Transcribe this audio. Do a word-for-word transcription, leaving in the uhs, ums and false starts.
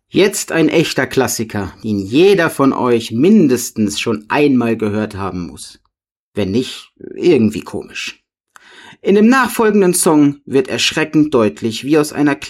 Jetzt ein echter Klassiker, den jeder von euch mindestens schon einmal gehört haben muss. Wenn nicht, irgendwie komisch. In dem nachfolgenden Song wird erschreckend deutlich, wie aus einer